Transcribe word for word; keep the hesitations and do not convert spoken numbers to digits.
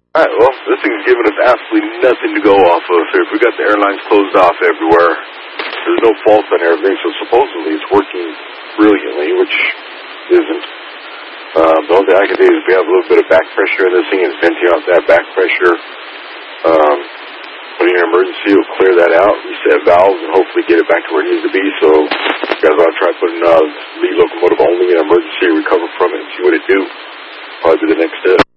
All right, well, this thing's giving us absolutely nothing to go off of here. We got the airlines closed off everywhere. There's no fault on everything, so supposedly it's working brilliantly, which isn't. Uh, the only thing I can say is we have a little bit of back pressure in this thing. It's venting out that back pressure. Um, putting an emergency will clear that out, reset valves, and hopefully get it back to where it needs to be. So you guys ought to try putting uh, lead locomotive only in emergency, recover from it, and see what it do. Probably be the next step.